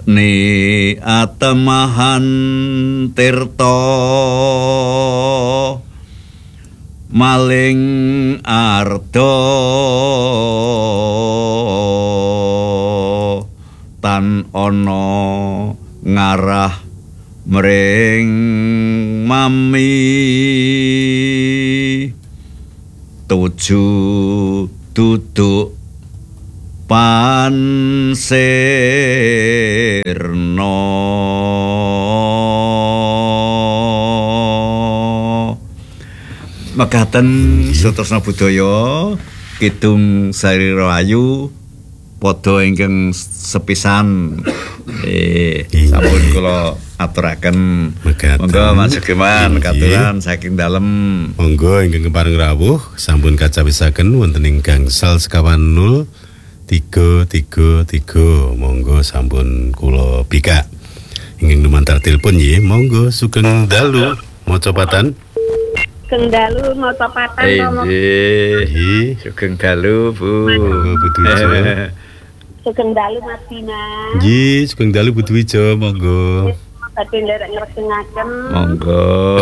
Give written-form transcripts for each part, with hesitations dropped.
ni atemahan tirta maling arda tan ana ngarah mring mami tuju duduk pansirna mekaten Sutrasna Budaya Kidung Sari Rahayu padha ingkang sepisan sampun kula aturaken monggo Mas Sugiman katuran saking dalem monggo ingkang kepareng rawuh sampun kacawisaken wonten ing gangsal sekawan 0333 monggo sampun kula bikak ingkang lumantar telepon nggih monggo sugeng dalu maca patan Sugeng dalu maca patan nggih sugeng dalu Bu monggo Budiwijo sugeng dalu Mas Dina nggih sugeng dalu Budiwijo monggo badhe nderek ngrejengaken monggo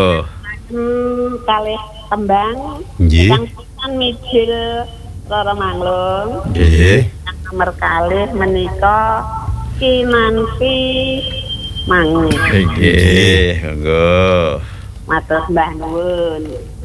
kalih tembang nggih kang mijil Rara Manglung nggih nomor kalih menika Kinanti Mangun nggih monggo matur mbah nuwun